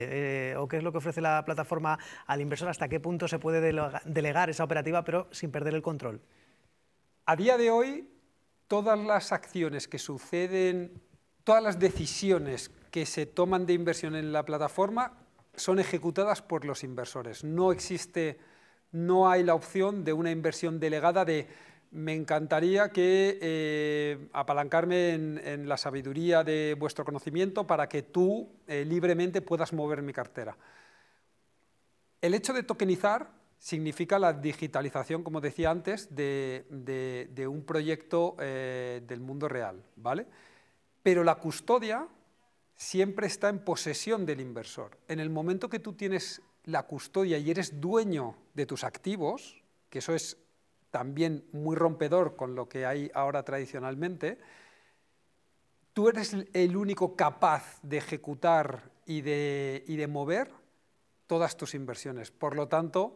¿O qué es lo que ofrece la plataforma al inversor? ¿Hasta qué punto se puede delegar esa operativa, pero sin perder el control? A día de hoy, todas las acciones que suceden, todas las decisiones que se toman de inversión en la plataforma son ejecutadas por los inversores. No hay la opción de una inversión delegada de me encantaría que apalancarme en la sabiduría de vuestro conocimiento para que tú libremente puedas mover mi cartera. El hecho de tokenizar significa la digitalización, como decía antes, de un proyecto del mundo real, ¿vale? Pero la custodia siempre está en posesión del inversor. En el momento que tú tienes la custodia y eres dueño de tus activos, que eso es también muy rompedor con lo que hay ahora tradicionalmente, tú eres el único capaz de ejecutar y de mover todas tus inversiones. Por lo tanto,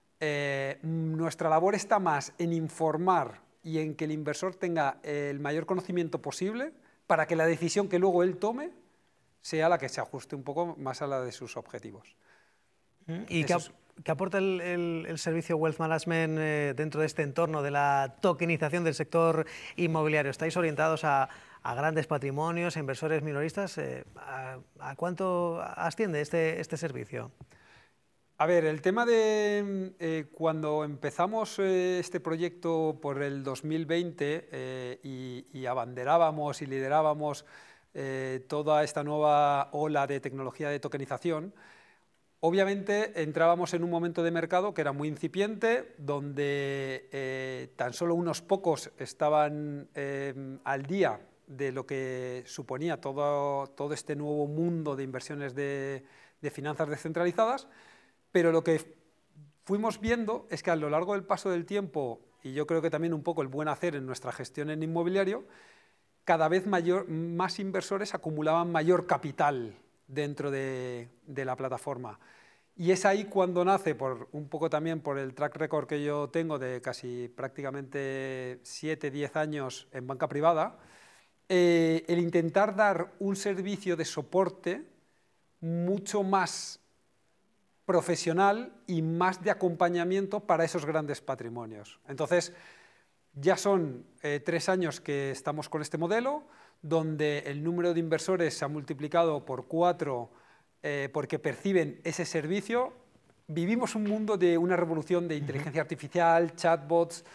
nuestra labor está más en informar y en que el inversor tenga el mayor conocimiento posible para que la decisión que luego él tome sea la que se ajuste un poco más a la de sus objetivos. ¿Y qué aporta el servicio Wealth Management dentro de este entorno de la tokenización del sector inmobiliario? ¿Estáis orientados a grandes patrimonios, a inversores minoristas? ¿A cuánto asciende este servicio? A ver, el tema de cuando empezamos este proyecto por el 2020 y abanderábamos y liderábamos toda esta nueva ola de tecnología de tokenización, obviamente entrábamos en un momento de mercado que era muy incipiente, donde tan solo unos pocos estaban al día de lo que suponía todo este nuevo mundo de inversiones de finanzas descentralizadas, pero lo que fuimos viendo es que a lo largo del paso del tiempo, y yo creo que también un poco el buen hacer en nuestra gestión en inmobiliario, cada vez más inversores acumulaban mayor capital dentro de la plataforma. Y es ahí cuando nace, un poco también por el track record que yo tengo de casi prácticamente 7-10 años en banca privada, el intentar dar un servicio de soporte mucho más profesional y más de acompañamiento para esos grandes patrimonios. Entonces, ya son 3 años que estamos con este modelo, donde el número de inversores se ha multiplicado por 4 porque perciben ese servicio. Vivimos un mundo de una revolución de inteligencia artificial, chatbots,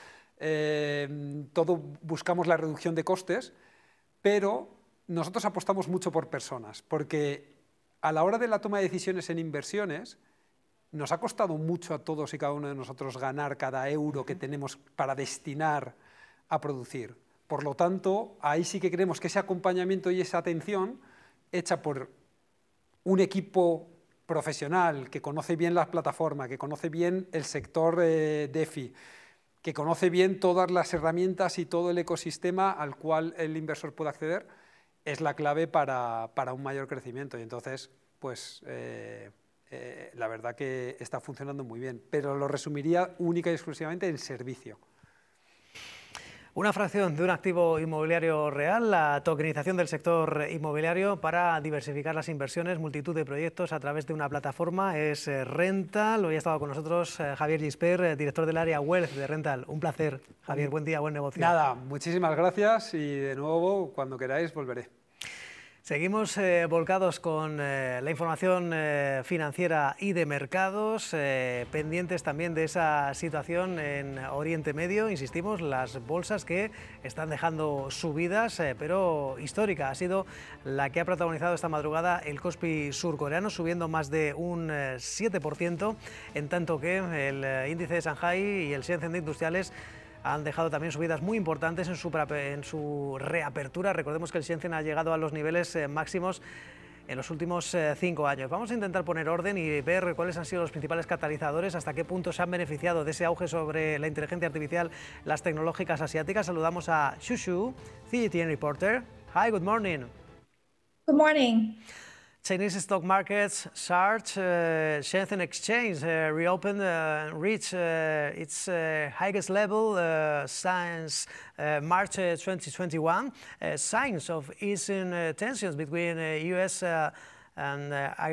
buscamos la reducción de costes, pero nosotros apostamos mucho por personas, porque a la hora de la toma de decisiones en inversiones, nos ha costado mucho a todos y cada uno de nosotros ganar cada euro que tenemos para destinar a producir. Por lo tanto, ahí sí que creemos que ese acompañamiento y esa atención hecha por un equipo profesional que conoce bien la plataforma, que conoce bien el sector DeFi, que conoce bien todas las herramientas y todo el ecosistema al cual el inversor puede acceder, es la clave para un mayor crecimiento. Y entonces, pues la verdad que está funcionando muy bien, pero lo resumiría única y exclusivamente en servicio. Una fracción de un activo inmobiliario real, la tokenización del sector inmobiliario para diversificar las inversiones, multitud de proyectos a través de una plataforma, es Rental. Hoy ha estado con nosotros Javier Gispert, director del área Wealth de Rental. Un placer, Javier, buen día, buen negocio. Nada, muchísimas gracias y de nuevo, cuando queráis, volveré. Seguimos volcados con la información financiera y de mercados, pendientes también de esa situación en Oriente Medio. Insistimos, las bolsas que están dejando subidas, pero histórica ha sido la que ha protagonizado esta madrugada el Kospi surcoreano, subiendo más de un 7%, en tanto que el índice de Shanghai y el Shenzhen de Industriales han dejado también subidas muy importantes en su reapertura. Recordemos que el Shenzhen ha llegado a los niveles máximos en los últimos 5 años. Vamos a intentar poner orden y ver cuáles han sido los principales catalizadores, hasta qué punto se han beneficiado de ese auge sobre la inteligencia artificial las tecnológicas asiáticas. Saludamos a Shushu, CGTN reporter. Hi, good morning. Good morning. Chinese stock markets surged. Shenzhen Exchange reopened, reached its highest level since March 2021. Signs of easing tensions between U.S. and